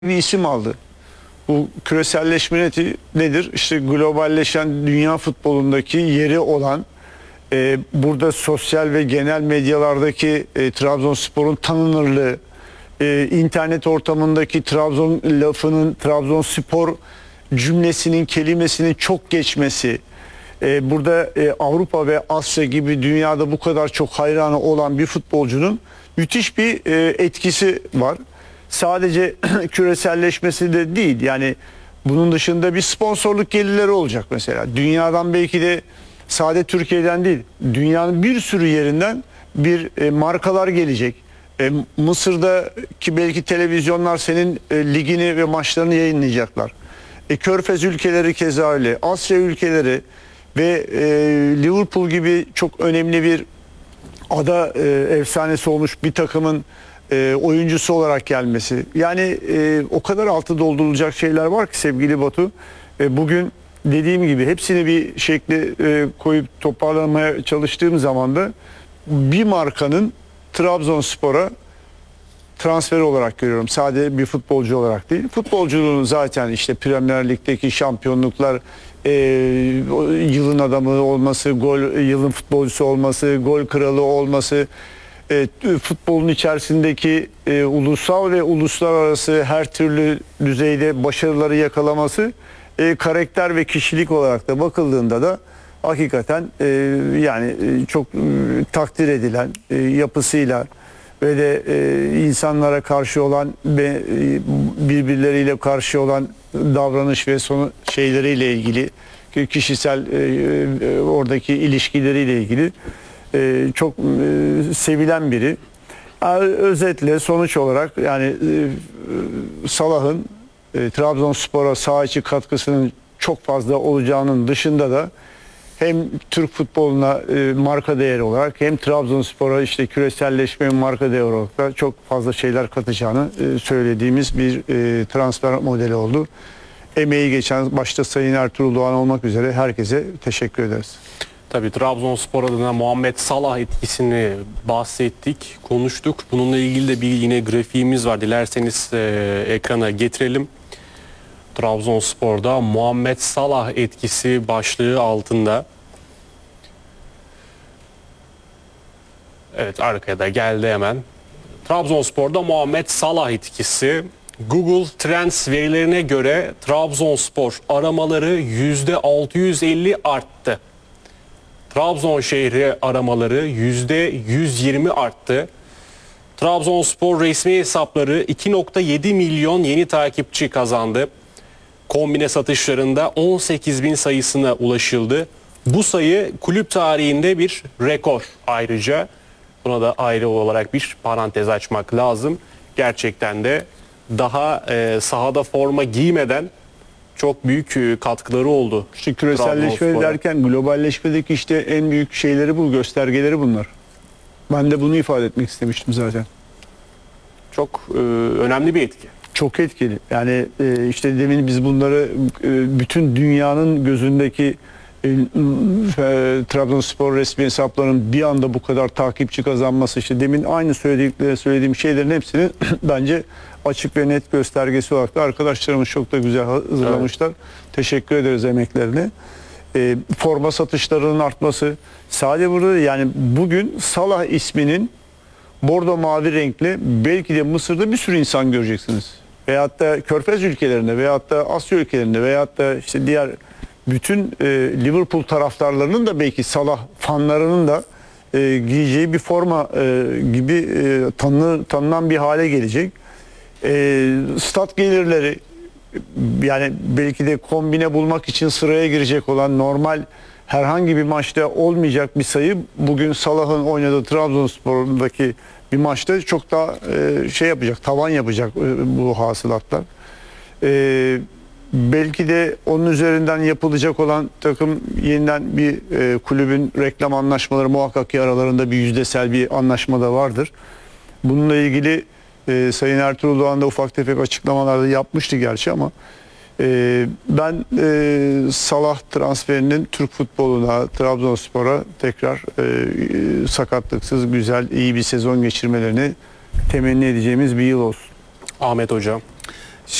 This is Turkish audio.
bir isim aldı. Bu küreselleşme nedir? İşte globalleşen dünya futbolundaki yeri olan, burada sosyal ve genel medyalardaki Trabzonspor'un tanınırlığı, internet ortamındaki Trabzon lafının, Trabzonspor cümlesinin, kelimesinin çok geçmesi, burada Avrupa ve Asya gibi dünyada bu kadar çok hayranı olan bir futbolcunun müthiş bir etkisi var. Sadece küreselleşmesi de değil, yani bunun dışında bir sponsorluk gelirleri olacak mesela. Dünyadan, belki de sadece Türkiye'den değil, dünyanın bir sürü yerinden bir markalar gelecek. Mısır'daki belki televizyonlar senin ligini ve maçlarını yayınlayacaklar. Körfez ülkeleri keza öyle, Asya ülkeleri ve Liverpool gibi çok önemli bir ada efsanesi olmuş bir takımın oyuncusu olarak gelmesi. Yani o kadar altı doldurulacak şeyler var ki sevgili Batu. Bugün dediğim gibi hepsini bir şekle koyup toparlamaya çalıştığım zaman da bir markanın Trabzonspor'a transferi olarak görüyorum. Sadece bir futbolcu olarak değil. Futbolculuğun zaten işte Premier Lig'deki şampiyonluklar, yılın adamı olması, yılın futbolcusu olması, gol kralı olması, futbolun içerisindeki ulusal ve uluslararası her türlü düzeyde başarıları yakalaması, karakter ve kişilik olarak da bakıldığında da hakikaten yani çok takdir edilen yapısıyla ve de insanlara karşı olan ve birbirleriyle karşı olan davranış ve şeyleriyle ilgili, kişisel oradaki ilişkileriyle ilgili çok sevilen biri. Özetle sonuç olarak yani Salah'ın Trabzonspor'a saha içi katkısının çok fazla olacağının dışında da hem Türk futboluna marka değeri olarak hem Trabzonspor'a işte küreselleşme marka değeri olarak da çok fazla şeyler katacağını söylediğimiz bir transfer modeli oldu. Emeği geçen başta Sayın Ertuğrul Doğan olmak üzere herkese teşekkür ederiz. Tabii Trabzonspor adına Muhammed Salah etkisini bahsettik, konuştuk. Bununla ilgili de bir yine grafiğimiz var. Dilerseniz ekrana getirelim. Trabzonspor'da Muhammed Salah etkisi başlığı altında. Evet, arkaya da geldi hemen. Trabzonspor'da Muhammed Salah etkisi. Google Trends verilerine göre Trabzonspor aramaları %650 arttı. Trabzon şehri aramaları %120 arttı. Trabzonspor resmi hesapları 2.7 milyon yeni takipçi kazandı. Kombine satışlarında 18.000 sayısına ulaşıldı. Bu sayı kulüp tarihinde bir rekor ayrıca. Buna da ayrı olarak bir parantez açmak lazım. Gerçekten de daha sahada forma giymeden çok büyük katkıları oldu. İşte küreselleşme derken globalleşmedeki işte en büyük şeyleri bu, göstergeleri bunlar. Ben de bunu ifade etmek istemiştim zaten. Çok önemli bir etki. Çok etkili. Yani işte demin biz bunları bütün dünyanın gözündeki Trabzonspor resmi hesaplarının bir anda bu kadar takipçi kazanması, işte demin aynı söylediğim şeylerin hepsini bence açık ve net göstergesi olarak da arkadaşlarımız çok da güzel hazırlamışlar. Evet. Teşekkür ederiz emeklerine. Forma satışlarının artması sadece burada değil, yani bugün Salah isminin bordo mavi renkli belki de Mısır'da bir sürü insan göreceksiniz. Veyahut da Körfez ülkelerinde veyahut da Asya ülkelerinde veyahut da işte diğer bütün Liverpool taraftarlarının da belki Salah fanlarının da giyeceği bir forma gibi tanınan bir hale gelecek. Stat gelirleri, yani belki de kombine bulmak için sıraya girecek olan normal herhangi bir maçta olmayacak bir sayı bugün Salah'ın oynadığı Trabzonspor'daki bir maçta çok daha şey yapacak, tavan yapacak bu hasılatlar. Belki de onun üzerinden yapılacak olan takım yeniden bir kulübün reklam anlaşmaları muhakkak ki aralarında bir yüzdesel bir anlaşma da vardır. Bununla ilgili Sayın Ertuğrul Doğan da ufak tefek açıklamalarda yapmıştı gerçi ama ben Salah transferinin Türk futboluna, Trabzonspor'a tekrar sakatlıksız, güzel, iyi bir sezon geçirmelerini temenni edeceğimiz bir yıl olsun. Ahmet Hocam.